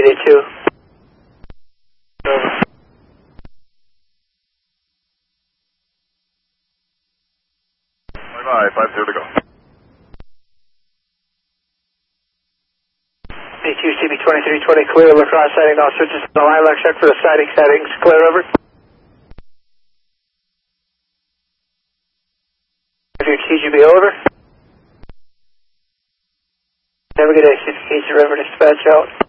Mayday 2. Over. Bye-bye, 50 to go. A2 CB2320 clear, lacrosse sighting, all switches to the Lilac, check for the sighting settings, clear over. TGB over. Have a good day, 60 River dispatch out.